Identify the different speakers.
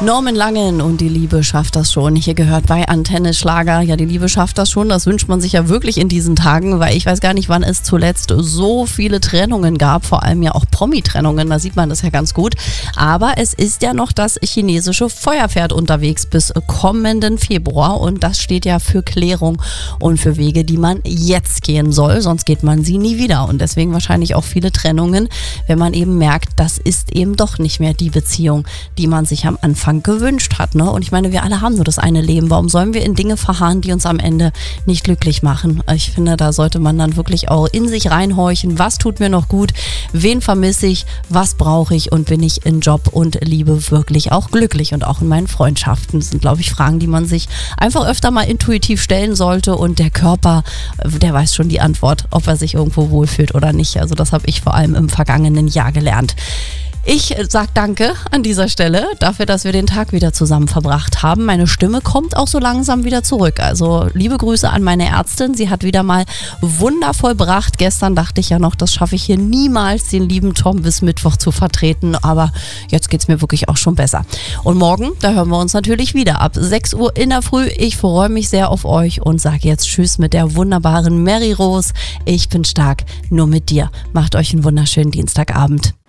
Speaker 1: Norman Langen und die Liebe schafft das schon. Hier gehört bei Antenne Schlager. Ja, die Liebe schafft das schon. Das wünscht man sich ja wirklich in diesen Tagen, weil ich weiß gar nicht, wann es zuletzt so viele Trennungen gab. Vor allem ja auch Promi-Trennungen, da sieht man das ja ganz gut. Aber es ist ja noch das chinesische Feuerpferd unterwegs bis kommenden Februar. Und das steht ja für Klärung und für Wege, die man jetzt gehen soll. Sonst geht man sie nie wieder. Und deswegen wahrscheinlich auch viele Trennungen, wenn man eben merkt, das ist eben doch nicht mehr die Beziehung, die man sich am Anfang gewünscht hat, ne? Und ich meine, wir alle haben nur das eine Leben. Warum sollen wir in Dinge verharren, die uns am Ende nicht glücklich machen? Ich finde, da sollte man dann wirklich auch in sich reinhorchen. Was tut mir noch gut? Wen vermisse ich? Was brauche ich? Und bin ich in Job und Liebe wirklich auch glücklich? Und auch in meinen Freundschaften. Das sind, glaube ich, Fragen, die man sich einfach öfter mal intuitiv stellen sollte. Und der Körper, der weiß schon die Antwort, ob er sich irgendwo wohlfühlt oder nicht. Also das habe ich vor allem im vergangenen Jahr gelernt. Ich sage danke an dieser Stelle dafür, dass wir den Tag wieder zusammen verbracht haben. Meine Stimme kommt auch so langsam wieder zurück. Also liebe Grüße an meine Ärztin. Sie hat wieder mal wundervoll gebracht. Gestern dachte ich ja noch, das schaffe ich hier niemals, den lieben Tom bis Mittwoch zu vertreten. Aber jetzt geht es mir wirklich auch schon besser. Und morgen, da hören wir uns natürlich wieder ab 6 Uhr in der Früh. Ich freue mich sehr auf euch und sage jetzt Tschüss mit der wunderbaren Mary Rose. Ich bin stark, nur mit dir. Macht euch einen wunderschönen Dienstagabend.